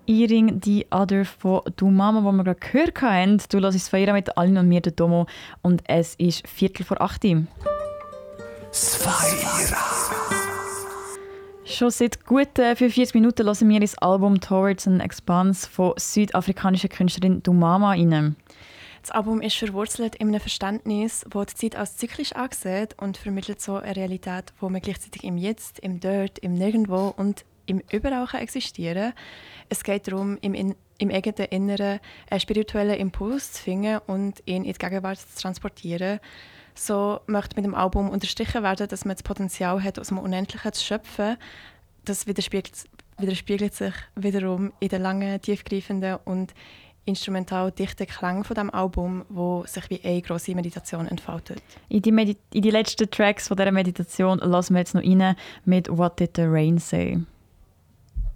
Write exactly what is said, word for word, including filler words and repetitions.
Eating the Other von «Du Mama», die wir gerade gehört haben. Du hörst es «Sphära» mit Alin und mir, der Domo. Und es ist Viertel vor acht. Sphära. Schon seit guten vierundvierzig Minuten hören wir das Album «Towards an Expanse» von südafrikanischer Künstlerin «Du Mama» rein. Das Album ist verwurzelt in einem Verständnis, das die Zeit als zyklisch ansieht und vermittelt so eine Realität, wo man gleichzeitig im Jetzt, im Dort, im Nirgendwo und im Überall kann existieren. Es geht darum, im, in, im eigenen Inneren einen spirituellen Impuls zu finden und ihn in die Gegenwart zu transportieren. So möchte mit dem Album unterstrichen werden, dass man das Potenzial hat, aus dem Unendlichen zu schöpfen. Das widerspiegelt, widerspiegelt sich wiederum in den langen, tiefgreifenden und instrumental dichten Klang von dem Album, wo sich wie eine grosse Meditation entfaltet. In die, Medi- in die letzten Tracks von dieser Meditation lassen wir jetzt noch rein mit «What Did the Rain Say?»